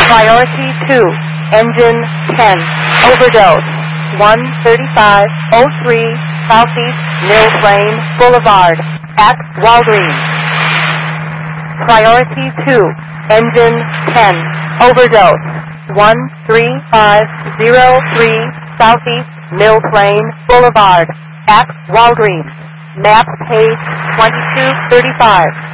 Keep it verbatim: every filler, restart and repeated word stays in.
Priority two, engine ten, overdose, one thirty-five oh three Southeast Mill Plain Boulevard, at Walgreens. Priority two, engine ten, overdose, one three five oh three Southeast Mill Plain Boulevard, at Walgreens. Map page twenty-two thirty-five.